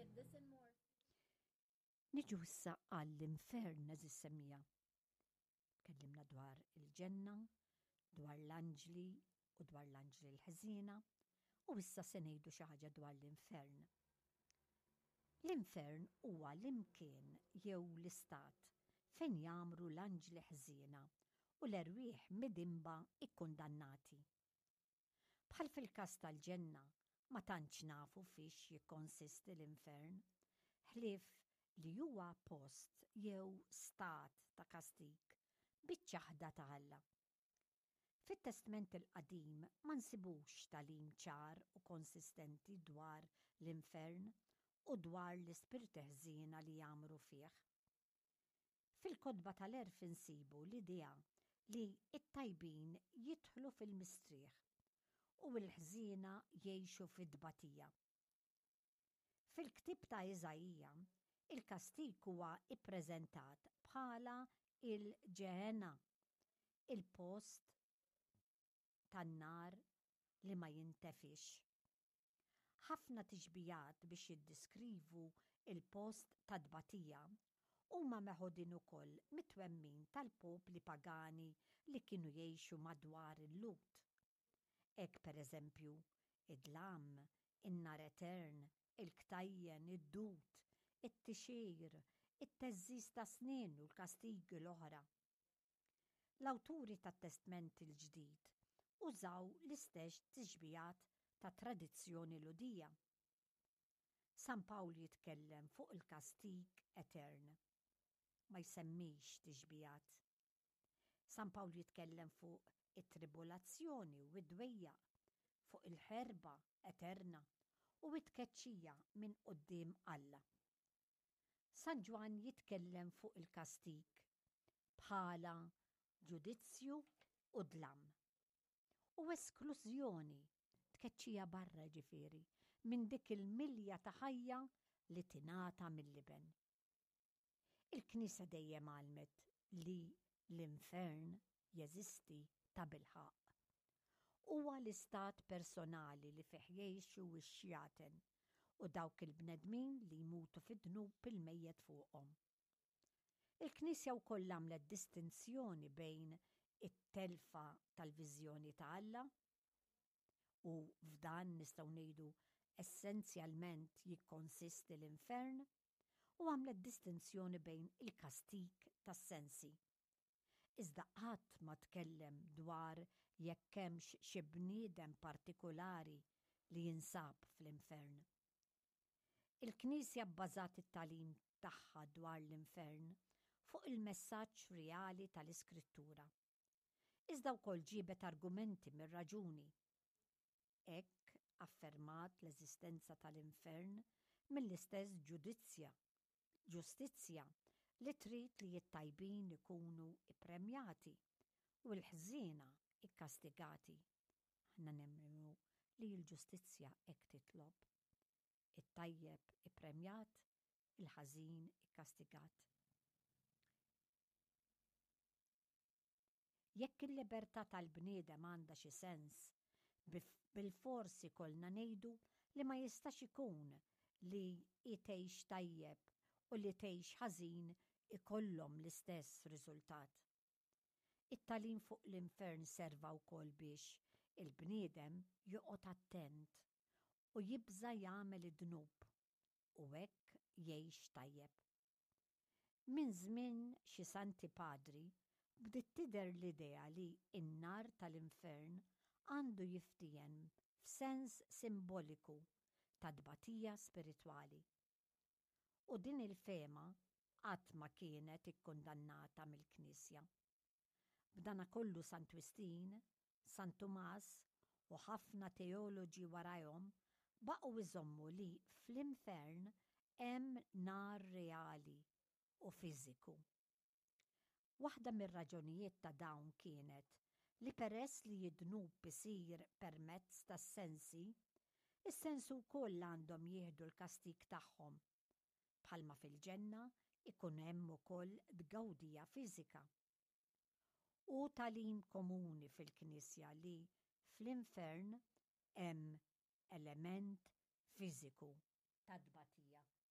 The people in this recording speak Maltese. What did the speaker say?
Niġu issa għall-infern eżis semmija. Tkellimna dwar il-ġenna, dwar l-anġli u dwar l-anġli l-ħżina, u issa se ngħidu xi ħaġa dwar l-infern. L-infern huwa l-imkien jew l-istat fejn jagħmlu l-anġli ħżiena u l-erwieħ midimba ikkundannati. Bħal fil-każ tal-ġenna ma tantx nafu fiex jikkonsisti l-infern, ħlief li huwa post jew stat ta' kastik biċ-ċaħda ta' Alla. Fit-Testament il-Qadim ma nsibux tagħlim ċar u konsistenti dwar l-infern u dwar l-ispirti ħżiena li jagħmlu fih. Fil-Kotba tal-Erf insibu l-idea li t-tajbin jidħlu fil-mistrieħ u l-ħżiena jgħixu fid-dbatija. Fil-Ktieb ta' Iżajija, il-kastik huwa ippreżentat bħala il-ġehenna, il-post tan-nar li ma jintefix. Ħafna tixbijat biex jiddiskrivu il-post ta' dbatija huma meħudin ukoll mit-twemmin tal-popli pagani li kienu jgħixu madwar il-Lut. Hekk pereżempju id-dlam, in-nar etern, il-ktajjen, id-dut, it-tixir, it-teżżiż ta' snien u l-kastigi l-oħra. L-awturi tat-Testament il-Ġdid użaw l-istess tixbijat ta' tradizzjoni ludija. San Pawl jitkellem fuq il-kastig etern. Ma jsemmix tixbijat. San Pawl jitkellem fuq it-tribolazzjoni u id-dwejja, fuq il-ħerba eterna u it-tkeċċija minn quddiem Alla. San Ġwan jitkellem fuq il-kastig bħala ġudizzju u dlam u esklużjoni, tkeċċija barra ġifieri minn dik il-milja ta' ħajja li tingħata mill-liben. Il-Knisja dejjem għalmet li l-infern jeżisti ta' bilħaq. Huwa l-istat personali li fih jgħixu x-xjaten u dawk il-bnedmin li jmutu fid-dnub il-mejjed fuqhom. Il-Knisja wkoll għamlet distinzjoni bejn it-telfa tal-viżjoni ta' Alla u f'dan nistgħu ngħidu essenzjalment jikkonsisti l-infern u għamlet distinzjoni bejn il-kastik tas-sensi. Iżda qatt ma tkellem dwar jekk hemmx xi bniedem partikulari li jinsab fl-infern. Il-Knisja bbażat it-tagħlim tagħha dwar l-infern fuq il-messaġġ reali tal-Iskrittura. Iżda wkoll ġiebet argumenti mir-raġuni. Hekk affermat l-eżistenza tal-infern mill-istess ġustizzja li trid li t-tajbin ikunu ippremjati u l-ħżiena ikkastigati. Aħna nemmnu li l-ġustizzja hekk titlob. It-tajjeb ippremjat, il-ħażin ikkastigat. Jekk il-libertà tal-bniedem għandha xi sens, bil-forsi kollna ngħidu li ma jistax ikun li tgħix tajjeb u li tgħix ħażin ikollhom l-istess riżultat. It-tagħlim fuq l-infern serva wkoll biex il-bniedem joqgħod attent u jibża jagħmel id-dnub u hekk jgħix tajjeb. Minn żmien xi santi padri bdiet tidher l-idea li n-nar tal-infern għandu jiftien f'sens simboliku ta' dbatija spiritwali. U din il-fema qatt ma kienet ikkundannata mill-Knisja. B'dana kollu Sant Wistin, Sant Tumas u ħafna teoloġi warajhom baqgħu iżommu li fl-infern hemm nar reali u fiżiku. Waħda mir-raġunijiet ta' dawn kienet li peress li id-dnub isir permezz tas-sensi, is-sensu wkoll għandhom jieħdu l-kastik tagħhom. Bħalma fil-ġenna ikun hemm ukoll tgawdija fiżika. U tagħlim komuni fil-Knisja li fl-infern hemm element fiżiku ta' tbatija.